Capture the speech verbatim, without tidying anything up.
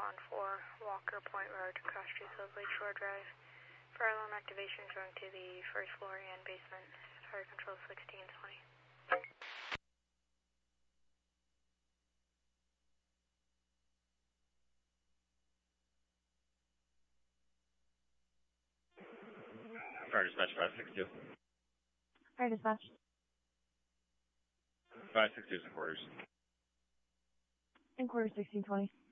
one four, Walker Point Road, Cross Streets of Lakeshore Drive. Fire alarm activation going to the first floor and basement. Fire control sixteen twenty. Fire dispatch five six two. Fire dispatch. five six two is in quarters. In quarter sixteen twenty.